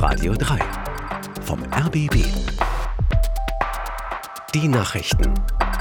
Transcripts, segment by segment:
Radio 3 vom RBB. Die Nachrichten.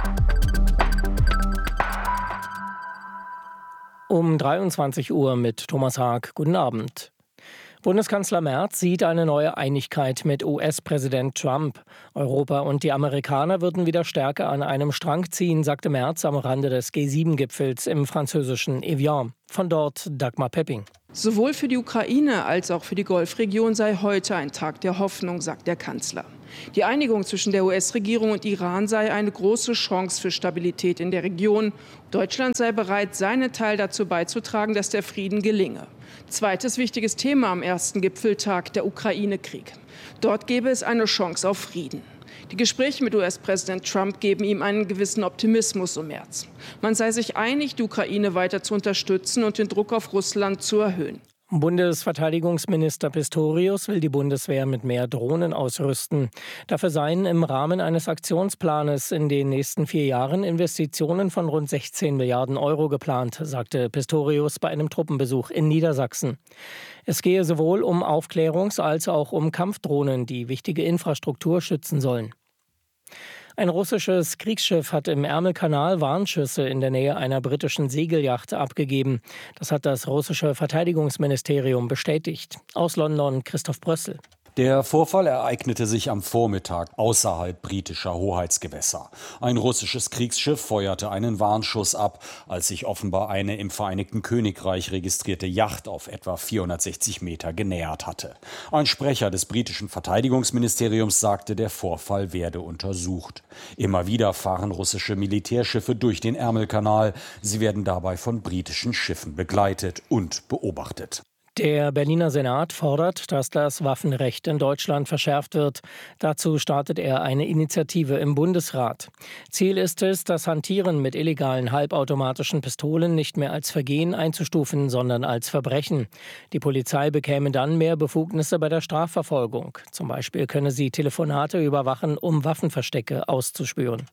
Um 23 Uhr mit Thomas Haag. Guten Abend. Bundeskanzler Merz sieht eine neue Einigkeit mit US-Präsident Trump. Europa und die Amerikaner würden wieder stärker an einem Strang ziehen, sagte Merz am Rande des G7-Gipfels im französischen Evian. Von dort Dagmar Pepping. Sowohl für die Ukraine als auch für die Golfregion sei heute ein Tag der Hoffnung, sagt der Kanzler. Die Einigung zwischen der US-Regierung und Iran sei eine große Chance für Stabilität in der Region. Deutschland sei bereit, seinen Teil dazu beizutragen, dass der Frieden gelinge. Zweites wichtiges Thema am ersten Gipfeltag, der Ukraine-Krieg. Dort gäbe es eine Chance auf Frieden. Die Gespräche mit US-Präsident Trump geben ihm einen gewissen Optimismus im März. Man sei sich einig, die Ukraine weiter zu unterstützen und den Druck auf Russland zu erhöhen. Bundesverteidigungsminister Pistorius will die Bundeswehr mit mehr Drohnen ausrüsten. Dafür seien im Rahmen eines Aktionsplanes in den nächsten 4 Jahren Investitionen von rund 16 Milliarden Euro geplant, sagte Pistorius bei einem Truppenbesuch in Niedersachsen. Es gehe sowohl um Aufklärungs- als auch um Kampfdrohnen, die wichtige Infrastruktur schützen sollen. Ein russisches Kriegsschiff hat im Ärmelkanal Warnschüsse in der Nähe einer britischen Segelyacht abgegeben. Das hat das russische Verteidigungsministerium bestätigt. Aus London Christoph Brössel. Der Vorfall ereignete sich am Vormittag außerhalb britischer Hoheitsgewässer. Ein russisches Kriegsschiff feuerte einen Warnschuss ab, als sich offenbar eine im Vereinigten Königreich registrierte Yacht auf etwa 460 Meter genähert hatte. Ein Sprecher des britischen Verteidigungsministeriums sagte, der Vorfall werde untersucht. Immer wieder fahren russische Militärschiffe durch den Ärmelkanal. Sie werden dabei von britischen Schiffen begleitet und beobachtet. Der Berliner Senat fordert, dass das Waffenrecht in Deutschland verschärft wird. Dazu startet er eine Initiative im Bundesrat. Ziel ist es, das Hantieren mit illegalen halbautomatischen Pistolen nicht mehr als Vergehen einzustufen, sondern als Verbrechen. Die Polizei bekäme dann mehr Befugnisse bei der Strafverfolgung. Zum Beispiel könne sie Telefonate überwachen, um Waffenverstecke auszuspüren.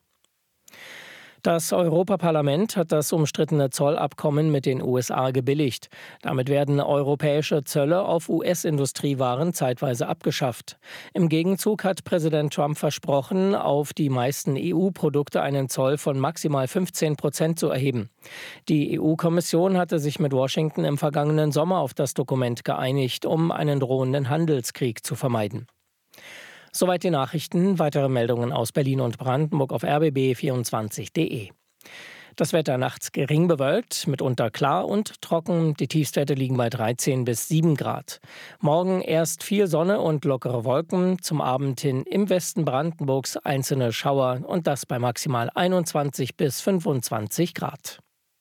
Das Europaparlament hat das umstrittene Zollabkommen mit den USA gebilligt. Damit werden europäische Zölle auf US-Industriewaren zeitweise abgeschafft. Im Gegenzug hat Präsident Trump versprochen, auf die meisten EU-Produkte einen Zoll von maximal 15% zu erheben. Die EU-Kommission hatte sich mit Washington im vergangenen Sommer auf das Dokument geeinigt, um einen drohenden Handelskrieg zu vermeiden. Soweit die Nachrichten. Weitere Meldungen aus Berlin und Brandenburg auf rbb24.de. Das Wetter nachts gering bewölkt, mitunter klar und trocken. Die Tiefstwerte liegen bei 13 bis 7 Grad. Morgen erst viel Sonne und lockere Wolken. Zum Abend hin im Westen Brandenburgs einzelne Schauer und das bei maximal 21 bis 25 Grad.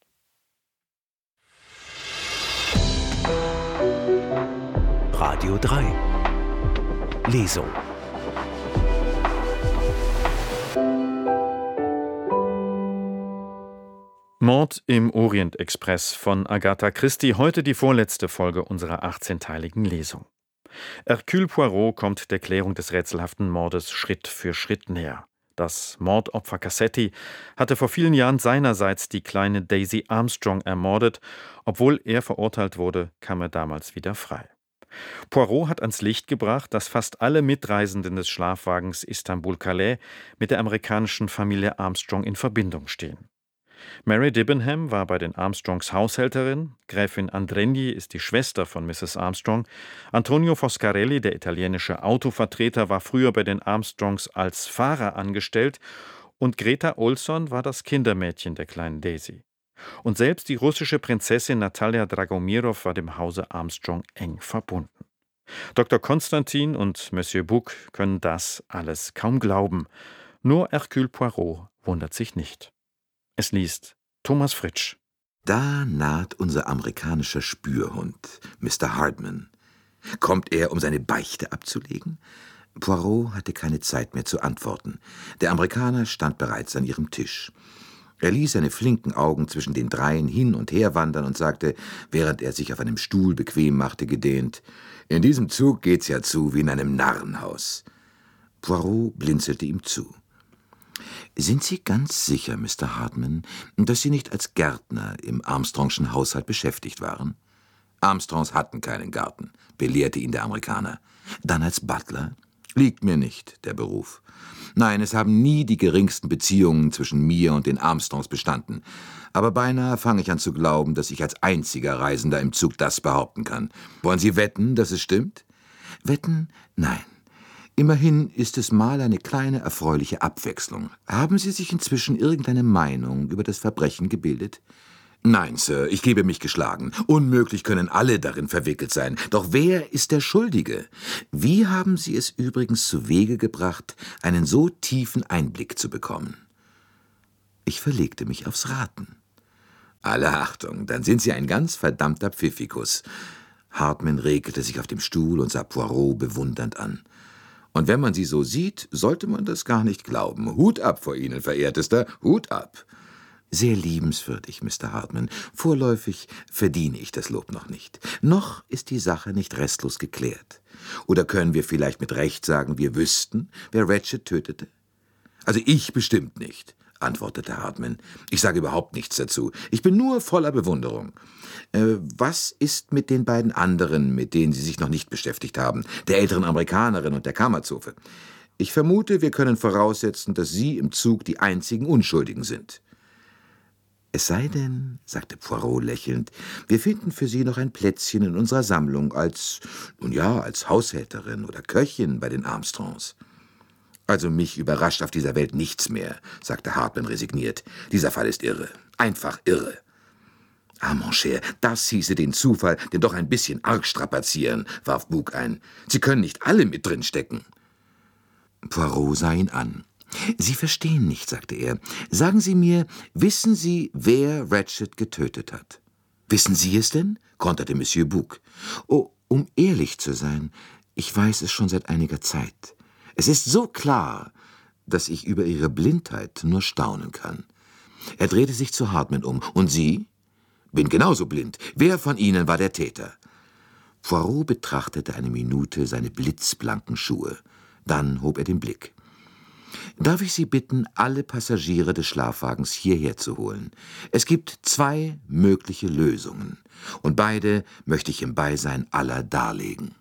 Radio 3 Lesung. Mord im Orient-Express von Agatha Christie, heute die vorletzte Folge unserer 18-teiligen Lesung. Hercule Poirot kommt der Klärung des rätselhaften Mordes Schritt für Schritt näher. Das Mordopfer Cassetti hatte vor vielen Jahren seinerseits die kleine Daisy Armstrong ermordet. Obwohl er verurteilt wurde, kam er damals wieder frei. Poirot hat ans Licht gebracht, dass fast alle Mitreisenden des Schlafwagens Istanbul-Calais mit der amerikanischen Familie Armstrong in Verbindung stehen. Mary Debenham war bei den Armstrongs Haushälterin, Gräfin Andregni ist die Schwester von Mrs. Armstrong, Antonio Foscarelli, der italienische Autovertreter, war früher bei den Armstrongs als Fahrer angestellt und Greta Olson war das Kindermädchen der kleinen Daisy. Und selbst die russische Prinzessin Natalia Dragomirow war dem Hause Armstrong eng verbunden. Dr. Konstantin und Monsieur Bouc können das alles kaum glauben. Nur Hercule Poirot wundert sich nicht. Es liest Thomas Fritsch. Da naht unser amerikanischer Spürhund, Mr. Hardman. Kommt er, um seine Beichte abzulegen? Poirot hatte keine Zeit mehr zu antworten. Der Amerikaner stand bereits an ihrem Tisch. Er ließ seine flinken Augen zwischen den dreien hin und her wandern und sagte, während er sich auf einem Stuhl bequem machte, gedehnt, »In diesem Zug geht's ja zu wie in einem Narrenhaus.« Poirot blinzelte ihm zu. »Sind Sie ganz sicher, Mr. Hardman, dass Sie nicht als Gärtner im Armstrongschen Haushalt beschäftigt waren?« Armstrongs hatten keinen Garten, belehrte ihn der Amerikaner. Dann als Butler? Liegt mir nicht, der Beruf. Nein, es haben nie die geringsten Beziehungen zwischen mir und den Armstrongs bestanden. Aber beinahe fange ich an zu glauben, dass ich als einziger Reisender im Zug das behaupten kann. Wollen Sie wetten, dass es stimmt? Wetten? Nein. Immerhin ist es mal eine kleine erfreuliche Abwechslung. Haben Sie sich inzwischen irgendeine Meinung über das Verbrechen gebildet? Nein, Sir, ich gebe mich geschlagen. Unmöglich können alle darin verwickelt sein. Doch wer ist der Schuldige? Wie haben Sie es übrigens zu Wege gebracht, einen so tiefen Einblick zu bekommen? Ich verlegte mich aufs Raten. Alle Achtung, dann sind Sie ein ganz verdammter Pfiffikus. Hartman regelte sich auf dem Stuhl und sah Poirot bewundernd an. Und wenn man Sie so sieht, sollte man das gar nicht glauben. Hut ab vor Ihnen, verehrtester, Hut ab. Sehr liebenswürdig, Mr. Hartman. Vorläufig verdiene ich das Lob noch nicht. Noch ist die Sache nicht restlos geklärt. Oder können wir vielleicht mit Recht sagen, wir wüssten, wer Ratchet tötete? Also ich bestimmt nicht, antwortete Hartman. Ich sage überhaupt nichts dazu. Ich bin nur voller Bewunderung. Was ist mit den beiden anderen, mit denen Sie sich noch nicht beschäftigt haben, der älteren Amerikanerin und der Kammerzofe? Ich vermute, wir können voraussetzen, dass Sie im Zug die einzigen Unschuldigen sind. Es sei denn, sagte Poirot lächelnd, wir finden für Sie noch ein Plätzchen in unserer Sammlung als Haushälterin oder Köchin bei den Armstrongs. Also mich überrascht auf dieser Welt nichts mehr, sagte Hartman resigniert. Dieser Fall ist irre, einfach irre. Ah, mon cher, das hieße den Zufall denn doch ein bisschen arg strapazieren, warf Bouc ein. Sie können nicht alle mit drin stecken. Poirot sah ihn an. »Sie verstehen nicht«, sagte er. »Sagen Sie mir, wissen Sie, wer Ratchet getötet hat?« »Wissen Sie es denn?« konterte Monsieur Bouc. »Oh, um ehrlich zu sein, ich weiß es schon seit einiger Zeit. Es ist so klar, dass ich über Ihre Blindheit nur staunen kann.« Er drehte sich zu Hartman um. »Und Sie?« »Bin genauso blind. Wer von Ihnen war der Täter?« Poirot betrachtete eine Minute seine blitzblanken Schuhe. Dann hob er den Blick. »Darf ich Sie bitten, alle Passagiere des Schlafwagens hierher zu holen? Es gibt 2 mögliche Lösungen, und beide möchte ich im Beisein aller darlegen.«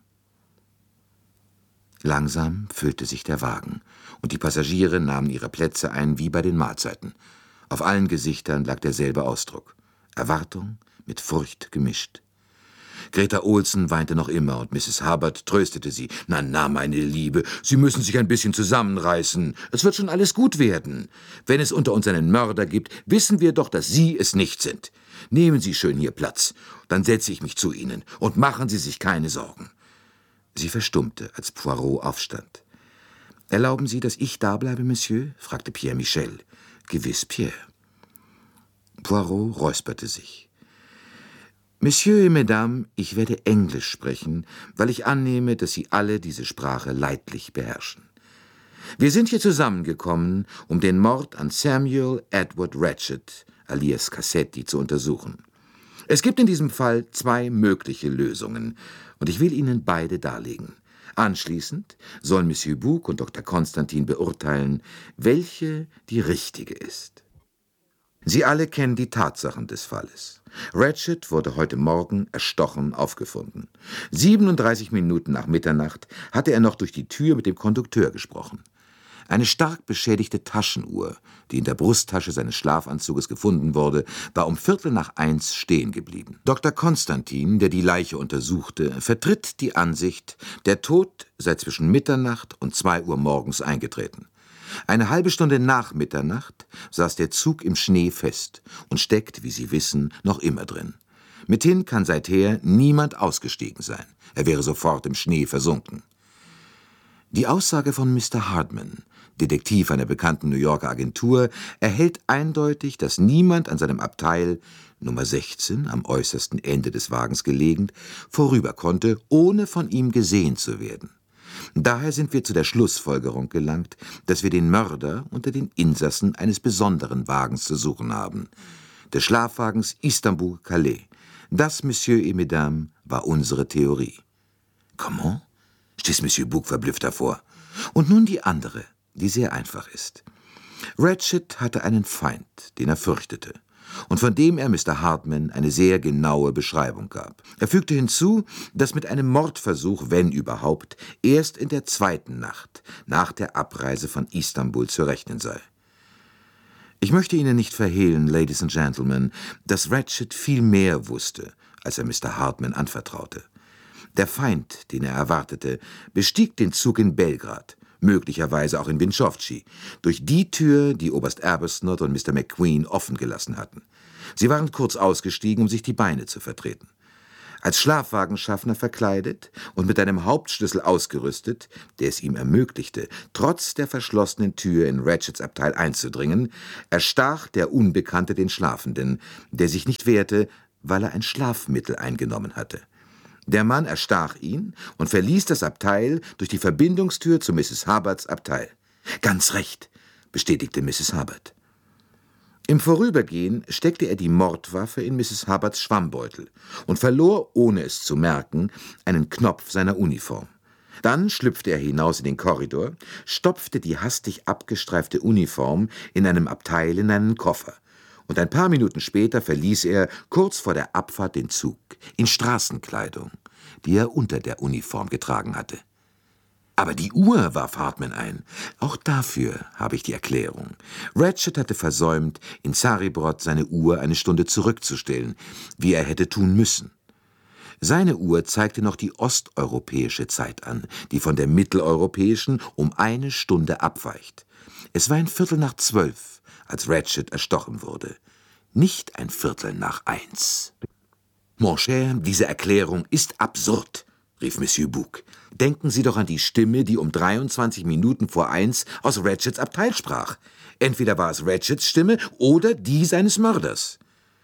Langsam füllte sich der Wagen, und die Passagiere nahmen ihre Plätze ein wie bei den Mahlzeiten. Auf allen Gesichtern lag derselbe Ausdruck: Erwartung mit Furcht gemischt. Greta Olsen weinte noch immer, und Mrs. Hubbard tröstete sie. »Na, meine Liebe, Sie müssen sich ein bisschen zusammenreißen. Es wird schon alles gut werden. Wenn es unter uns einen Mörder gibt, wissen wir doch, dass Sie es nicht sind. Nehmen Sie schön hier Platz, dann setze ich mich zu Ihnen, und machen Sie sich keine Sorgen.« Sie verstummte, als Poirot aufstand. »Erlauben Sie, dass ich dableibe, Monsieur?« fragte Pierre Michel. »Gewiss, Pierre.« Poirot räusperte sich. »Messieurs et Mesdames, ich werde Englisch sprechen, weil ich annehme, dass Sie alle diese Sprache leidlich beherrschen. Wir sind hier zusammengekommen, um den Mord an Samuel Edward Ratchet, alias Cassetti, zu untersuchen. Es gibt in diesem Fall 2 mögliche Lösungen, und ich will Ihnen beide darlegen. Anschließend sollen Monsieur Bouc und Dr. Konstantin beurteilen, welche die richtige ist. Sie alle kennen die Tatsachen des Falles. Ratchet wurde heute Morgen erstochen aufgefunden. 37 Minuten nach Mitternacht hatte er noch durch die Tür mit dem Kondukteur gesprochen. Eine stark beschädigte Taschenuhr, die in der Brusttasche seines Schlafanzuges gefunden wurde, war um 1:15 stehen geblieben. Dr. Konstantin, der die Leiche untersuchte, vertritt die Ansicht, der Tod sei zwischen Mitternacht und 2 Uhr morgens eingetreten. Eine halbe Stunde nach Mitternacht saß der Zug im Schnee fest und steckt, wie Sie wissen, noch immer drin. Mithin kann seither niemand ausgestiegen sein. Er wäre sofort im Schnee versunken. Die Aussage von Mr. Hartman, Detektiv einer bekannten New Yorker Agentur, erhält eindeutig, dass niemand an seinem Abteil, Nummer 16, am äußersten Ende des Wagens gelegen, vorüber konnte, ohne von ihm gesehen zu werden. Daher sind wir zu der Schlussfolgerung gelangt, dass wir den Mörder unter den Insassen eines besonderen Wagens zu suchen haben, des Schlafwagens Istanbul-Calais. Das, Messieurs et Mesdames, war unsere Theorie. »Comment?« stieß Monsieur Bouc verblüfft hervor. »Und nun die andere, die sehr einfach ist. Ratchet hatte einen Feind, den er fürchtete. und von dem er Mr. Hartman eine sehr genaue Beschreibung gab. Er fügte hinzu, dass mit einem Mordversuch, wenn überhaupt, erst in der zweiten Nacht nach der Abreise von Istanbul zu rechnen sei. Ich möchte Ihnen nicht verhehlen, Ladies and Gentlemen, dass Ratchet viel mehr wusste, als er Mr. Hartman anvertraute. Der Feind, den er erwartete, bestieg den Zug in Belgrad, möglicherweise auch in Winchowci, durch die Tür, die Oberst Arbuthnot und Mr. McQueen offen gelassen hatten. Sie waren kurz ausgestiegen, um sich die Beine zu vertreten. Als Schlafwagenschaffner verkleidet und mit einem Hauptschlüssel ausgerüstet, der es ihm ermöglichte, trotz der verschlossenen Tür in Ratchets Abteil einzudringen, erstach der Unbekannte den Schlafenden, der sich nicht wehrte, weil er ein Schlafmittel eingenommen hatte. Der Mann erstach ihn und verließ das Abteil durch die Verbindungstür zu Mrs. Hubbards Abteil. »Ganz recht«, bestätigte Mrs. Hubbard. Im Vorübergehen steckte er die Mordwaffe in Mrs. Hubbards Schwammbeutel und verlor, ohne es zu merken, einen Knopf seiner Uniform. Dann schlüpfte er hinaus in den Korridor, stopfte die hastig abgestreifte Uniform in einem Abteil in einen Koffer, und ein paar Minuten später verließ er kurz vor der Abfahrt den Zug in Straßenkleidung, die er unter der Uniform getragen hatte. Aber die Uhr, warf Hartman ein. Auch dafür habe ich die Erklärung. Ratchet hatte versäumt, in Zarebrod seine Uhr eine Stunde zurückzustellen, wie er hätte tun müssen. Seine Uhr zeigte noch die osteuropäische Zeit an, die von der mitteleuropäischen um 1 Stunde abweicht. Es war 11:45, als Ratchet erstochen wurde. Nicht 1:15. Mon cher, diese Erklärung ist absurd, rief Monsieur Bouc. Denken Sie doch an die Stimme, die um 23 Minuten vor 1 aus Ratchets Abteil sprach. Entweder war es Ratchets Stimme oder die seines Mörders.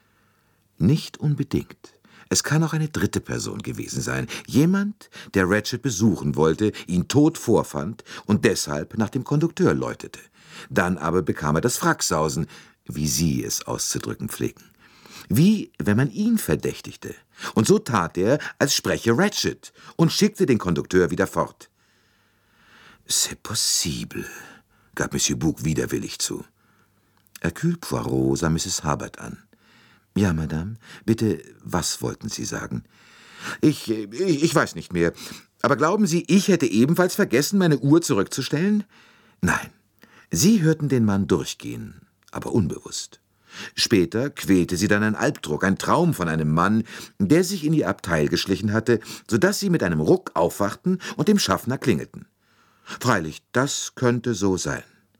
Nicht unbedingt. Es kann auch eine dritte Person gewesen sein. Jemand, der Ratchet besuchen wollte, ihn tot vorfand und deshalb nach dem Kondukteur läutete. Dann aber bekam er das Fracksausen, wie Sie es auszudrücken pflegen. Wie wenn man ihn verdächtigte. Und so tat er, als spreche Ratchet und schickte den Kondukteur wieder fort. C'est possible, gab Monsieur Bouc widerwillig zu. Hercule Poirot sah Mrs. Hubbard an. Ja, Madame, bitte, was wollten Sie sagen? Ich weiß nicht mehr. Aber glauben Sie, ich hätte ebenfalls vergessen, meine Uhr zurückzustellen? Nein, Sie hörten den Mann durchgehen, aber unbewusst. Später quälte sie dann ein Albdruck, ein Traum von einem Mann, der sich in ihr Abteil geschlichen hatte, sodass sie mit einem Ruck aufwachten und dem Schaffner klingelten. Freilich, das könnte so sein.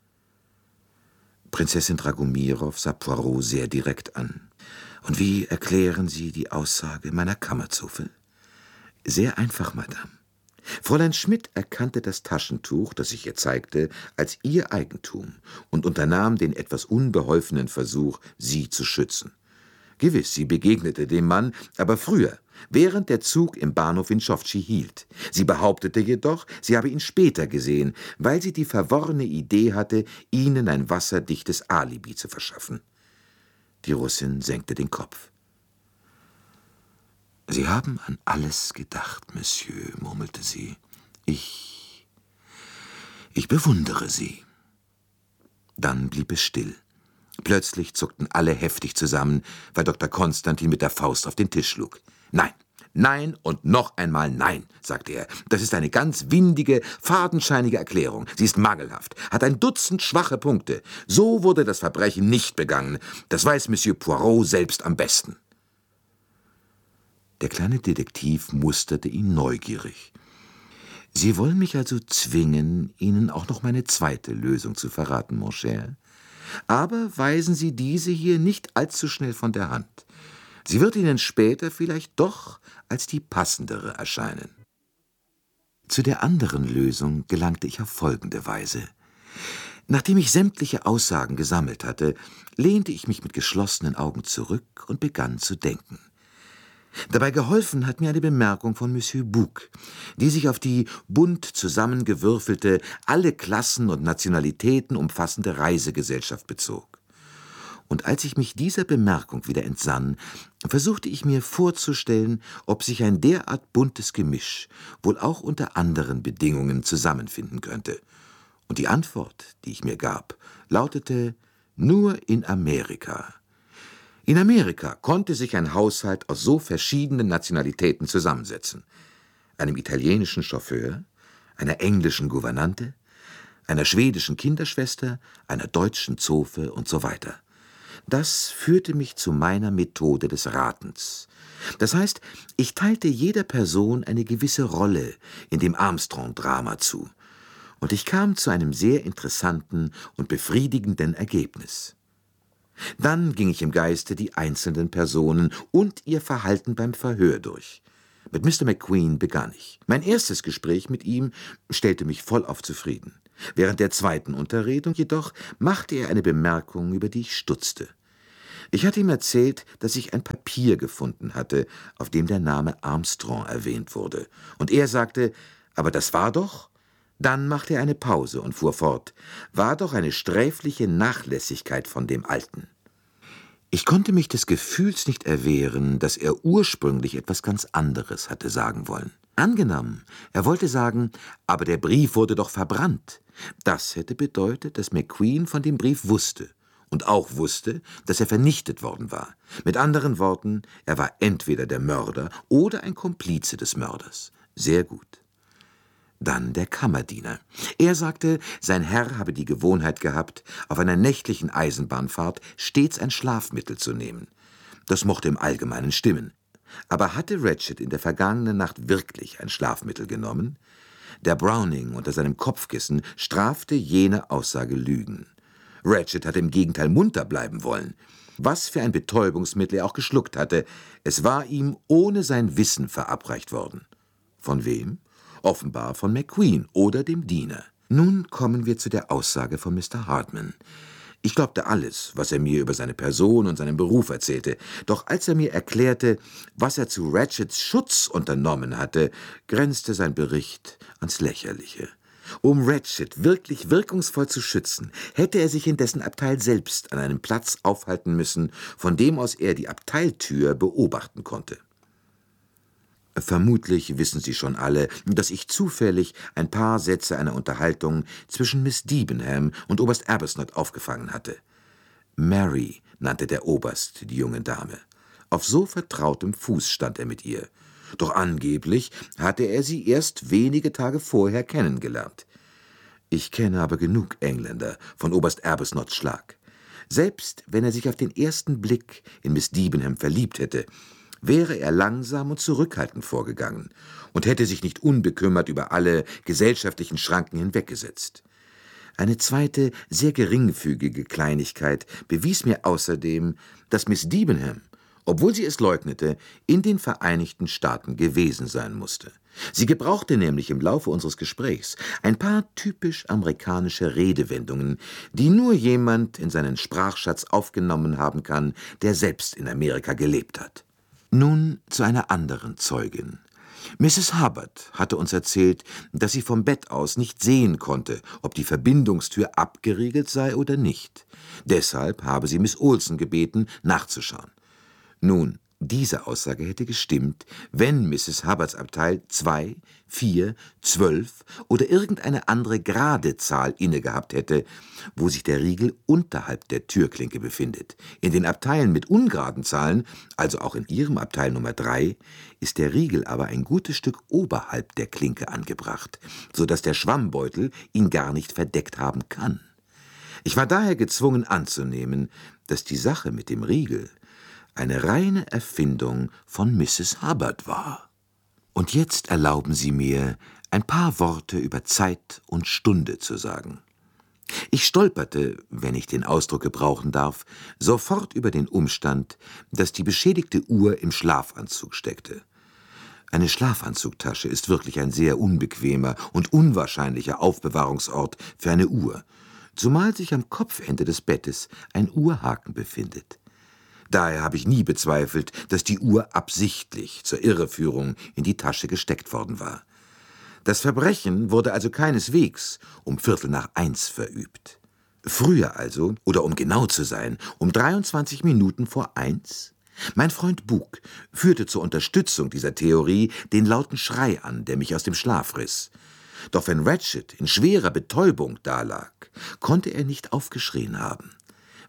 Prinzessin Dragomirow sah Poirot sehr direkt an. Und wie erklären Sie die Aussage meiner Kammerzofe? Sehr einfach, Madame. Fräulein Schmidt erkannte das Taschentuch, das ich ihr zeigte, als ihr Eigentum und unternahm den etwas unbeholfenen Versuch, sie zu schützen. Gewiss, sie begegnete dem Mann, aber früher, während der Zug im Bahnhof Winchowci hielt. Sie behauptete jedoch, sie habe ihn später gesehen, weil sie die verworrene Idee hatte, ihnen ein wasserdichtes Alibi zu verschaffen. Die Russin senkte den Kopf. »Sie haben an alles gedacht, Monsieur«, murmelte sie. Ich bewundere Sie.« Dann blieb es still. Plötzlich zuckten alle heftig zusammen, weil Dr. Konstantin mit der Faust auf den Tisch schlug. »Nein, nein und noch einmal nein«, sagte er. »Das ist eine ganz windige, fadenscheinige Erklärung. Sie ist mangelhaft, hat ein Dutzend schwache Punkte. So wurde das Verbrechen nicht begangen. Das weiß Monsieur Poirot selbst am besten.« Der kleine Detektiv musterte ihn neugierig. »Sie wollen mich also zwingen, Ihnen auch noch meine zweite Lösung zu verraten, mon cher. Aber weisen Sie diese hier nicht allzu schnell von der Hand. Sie wird Ihnen später vielleicht doch als die passendere erscheinen.« Zu der anderen Lösung gelangte ich auf folgende Weise. Nachdem ich sämtliche Aussagen gesammelt hatte, lehnte ich mich mit geschlossenen Augen zurück und begann zu denken. Dabei geholfen hat mir eine Bemerkung von Monsieur Bouc, die sich auf die bunt zusammengewürfelte, alle Klassen und Nationalitäten umfassende Reisegesellschaft bezog. Und als ich mich dieser Bemerkung wieder entsann, versuchte ich mir vorzustellen, ob sich ein derart buntes Gemisch wohl auch unter anderen Bedingungen zusammenfinden könnte. Und die Antwort, die ich mir gab, lautete: nur in Amerika. In Amerika konnte sich ein Haushalt aus so verschiedenen Nationalitäten zusammensetzen. Einem italienischen Chauffeur, einer englischen Gouvernante, einer schwedischen Kinderschwester, einer deutschen Zofe und so weiter. Das führte mich zu meiner Methode des Ratens. Das heißt, ich teilte jeder Person eine gewisse Rolle in dem Armstrong-Drama zu. Und ich kam zu einem sehr interessanten und befriedigenden Ergebnis. Dann ging ich im Geiste die einzelnen Personen und ihr Verhalten beim Verhör durch. Mit Mr. McQueen begann ich. Mein erstes Gespräch mit ihm stellte mich vollauf zufrieden. Während der zweiten Unterredung jedoch machte er eine Bemerkung, über die ich stutzte. Ich hatte ihm erzählt, dass ich ein Papier gefunden hatte, auf dem der Name Armstrong erwähnt wurde. Und er sagte, aber das war doch... Dann machte er eine Pause und fuhr fort. War doch eine sträfliche Nachlässigkeit von dem Alten. Ich konnte mich des Gefühls nicht erwehren, dass er ursprünglich etwas ganz anderes hatte sagen wollen. Angenommen, er wollte sagen, aber der Brief wurde doch verbrannt. Das hätte bedeutet, dass McQueen von dem Brief wusste und auch wusste, dass er vernichtet worden war. Mit anderen Worten, er war entweder der Mörder oder ein Komplize des Mörders. Sehr gut. Dann der Kammerdiener. Er sagte, sein Herr habe die Gewohnheit gehabt, auf einer nächtlichen Eisenbahnfahrt stets ein Schlafmittel zu nehmen. Das mochte im Allgemeinen stimmen. Aber hatte Ratchet in der vergangenen Nacht wirklich ein Schlafmittel genommen? Der Browning unter seinem Kopfkissen strafte jene Aussage Lügen. Ratchet hatte im Gegenteil munter bleiben wollen. Was für ein Betäubungsmittel er auch geschluckt hatte, es war ihm ohne sein Wissen verabreicht worden. Von wem? Offenbar von McQueen oder dem Diener. Nun kommen wir zu der Aussage von Mr. Hardman. Ich glaubte alles, was er mir über seine Person und seinen Beruf erzählte. Doch als er mir erklärte, was er zu Ratchets Schutz unternommen hatte, grenzte sein Bericht ans Lächerliche. Um Ratchet wirklich wirkungsvoll zu schützen, hätte er sich in dessen Abteil selbst an einem Platz aufhalten müssen, von dem aus er die Abteiltür beobachten konnte. Vermutlich wissen Sie schon alle, dass ich zufällig ein paar Sätze einer Unterhaltung zwischen Miss Debenham und Oberst Arbuthnot aufgefangen hatte. Mary nannte der Oberst die junge Dame. Auf so vertrautem Fuß stand er mit ihr. Doch angeblich hatte er sie erst wenige Tage vorher kennengelernt. Ich kenne aber genug Engländer von Oberst Arbuthnot's Schlag. Selbst wenn er sich auf den ersten Blick in Miss Debenham verliebt hätte, wäre er langsam und zurückhaltend vorgegangen und hätte sich nicht unbekümmert über alle gesellschaftlichen Schranken hinweggesetzt. Eine zweite, sehr geringfügige Kleinigkeit bewies mir außerdem, dass Miss Debenham, obwohl sie es leugnete, in den Vereinigten Staaten gewesen sein musste. Sie gebrauchte nämlich im Laufe unseres Gesprächs ein paar typisch amerikanische Redewendungen, die nur jemand in seinen Sprachschatz aufgenommen haben kann, der selbst in Amerika gelebt hat. Nun zu einer anderen Zeugin. Mrs. Hubbard hatte uns erzählt, dass sie vom Bett aus nicht sehen konnte, ob die Verbindungstür abgeriegelt sei oder nicht. Deshalb habe sie Miss Olsen gebeten, nachzuschauen. Nun, diese Aussage hätte gestimmt, wenn Mrs. Hubbards Abteil 2, 4, 12 oder irgendeine andere gerade Zahl innegehabt hätte, wo sich der Riegel unterhalb der Türklinke befindet. In den Abteilen mit ungeraden Zahlen, also auch in ihrem Abteil Nummer 3, ist der Riegel aber ein gutes Stück oberhalb der Klinke angebracht, so dass der Schwammbeutel ihn gar nicht verdeckt haben kann. Ich war daher gezwungen anzunehmen, dass die Sache mit dem Riegel eine reine Erfindung von Mrs. Hubbard war. Und jetzt erlauben Sie mir, ein paar Worte über Zeit und Stunde zu sagen. Ich stolperte, wenn ich den Ausdruck gebrauchen darf, sofort über den Umstand, dass die beschädigte Uhr im Schlafanzug steckte. Eine Schlafanzugtasche ist wirklich ein sehr unbequemer und unwahrscheinlicher Aufbewahrungsort für eine Uhr, zumal sich am Kopfende des Bettes ein Uhrhaken befindet. Daher habe ich nie bezweifelt, dass die Uhr absichtlich zur Irreführung in die Tasche gesteckt worden war. Das Verbrechen wurde also keineswegs um 1:15 verübt. Früher also, oder um genau zu sein, um 23 Minuten vor 1? Mein Freund Bug führte zur Unterstützung dieser Theorie den lauten Schrei an, der mich aus dem Schlaf riss. Doch wenn Ratchet in schwerer Betäubung dalag, konnte er nicht aufgeschrien haben.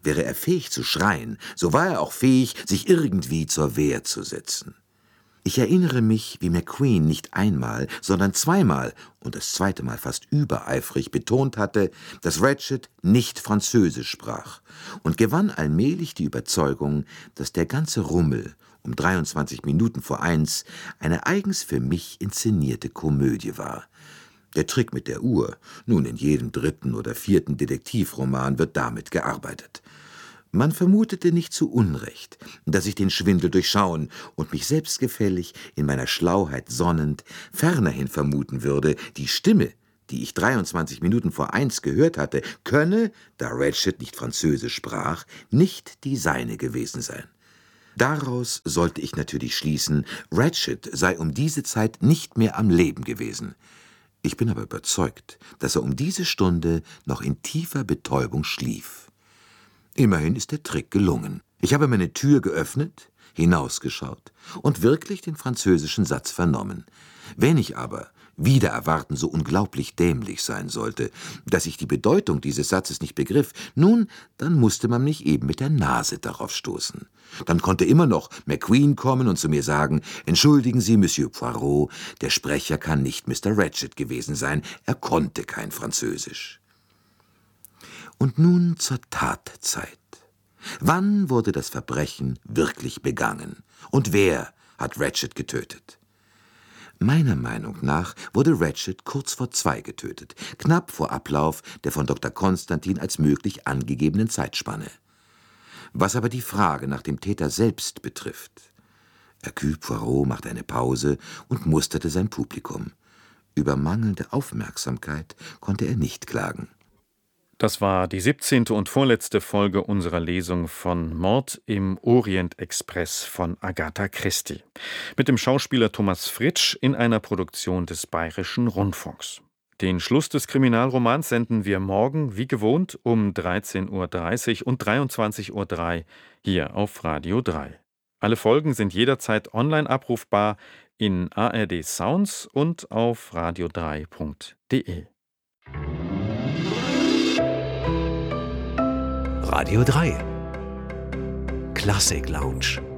Wäre er fähig zu schreien, so war er auch fähig, sich irgendwie zur Wehr zu setzen. Ich erinnere mich, wie McQueen nicht einmal, sondern zweimal und das zweite Mal fast übereifrig betont hatte, dass Ratchet nicht Französisch sprach und gewann allmählich die Überzeugung, dass der ganze Rummel um 23 Minuten vor 1 eine eigens für mich inszenierte Komödie war. Der Trick mit der Uhr, nun in jedem 3. oder 4. Detektivroman wird damit gearbeitet. Man vermutete nicht zu Unrecht, dass ich den Schwindel durchschauen und mich selbstgefällig, in meiner Schlauheit sonnend, fernerhin vermuten würde, die Stimme, die ich 23 Minuten vor 1 gehört hatte, könne, da Ratchet nicht Französisch sprach, nicht die seine gewesen sein. Daraus sollte ich natürlich schließen, Ratchet sei um diese Zeit nicht mehr am Leben gewesen. Ich bin aber überzeugt, dass er um diese Stunde noch in tiefer Betäubung schlief. Immerhin ist der Trick gelungen. Ich habe meine Tür geöffnet, hinausgeschaut und wirklich den französischen Satz vernommen. Wenn ich aber, wider Erwarten, so unglaublich dämlich sein sollte, dass ich die Bedeutung dieses Satzes nicht begriff, nun, dann musste man mich eben mit der Nase darauf stoßen. Dann konnte immer noch McQueen kommen und zu mir sagen, »Entschuldigen Sie, Monsieur Poirot, der Sprecher kann nicht Mr. Ratchet gewesen sein, er konnte kein Französisch.« Und nun zur Tatzeit. Wann wurde das Verbrechen wirklich begangen? Und wer hat Ratchet getötet? Meiner Meinung nach wurde Ratchet kurz vor 2 getötet, knapp vor Ablauf der von Dr. Konstantin als möglich angegebenen Zeitspanne. Was aber die Frage nach dem Täter selbst betrifft. Hercule Poirot machte eine Pause und musterte sein Publikum. Über mangelnde Aufmerksamkeit konnte er nicht klagen. Das war die 17. und vorletzte Folge unserer Lesung von Mord im Orient Express von Agatha Christie mit dem Schauspieler Thomas Fritsch in einer Produktion des Bayerischen Rundfunks. Den Schluss des Kriminalromans senden wir morgen, wie gewohnt, um 13:30 Uhr und 23:03 Uhr hier auf Radio 3. Alle Folgen sind jederzeit online abrufbar in ARD Sounds und auf radio3.de. Radio 3 Klassik Lounge.